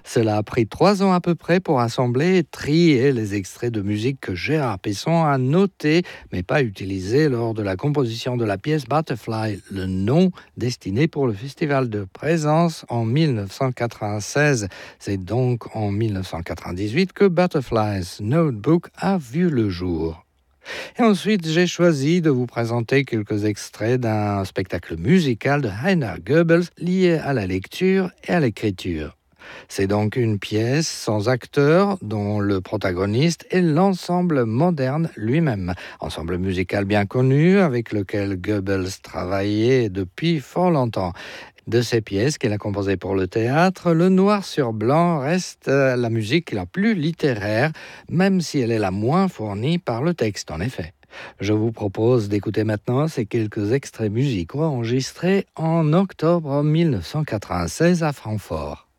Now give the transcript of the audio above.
Cela a pris 3 ans à peu près pour assembler et trier les extraits de musique que Gérard Pesson a notés, mais pas utilisés lors de la composition de la pièce Butterfly, le nom destiné pour le Festival de Présence en 1996. C'est donc en 1998 que Butterfly's Notebook a vu le jour. Et ensuite, j'ai choisi de vous présenter quelques extraits d'un spectacle musical de Heiner Goebbels lié à la lecture et à l'écriture. C'est donc une pièce sans acteur dont le protagoniste est l'ensemble moderne lui-même, ensemble musical bien connu avec lequel Goebbels travaillait depuis fort longtemps. De ces pièces qu'il a composées pour le théâtre, le noir sur blanc reste la musique la plus littéraire, même si elle est la moins fournie par le texte, en effet. Je vous propose d'écouter maintenant ces quelques extraits musicaux enregistrés en octobre 1996 à Francfort.